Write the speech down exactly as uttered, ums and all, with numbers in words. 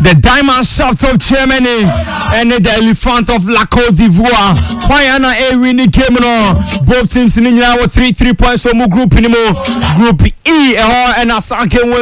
the Diamond Shaft of Germany and the Elephant of La Côte d'Ivoire. Wayana a winning game no. Both teams in India with three three points. So, group in Group E, and Asanke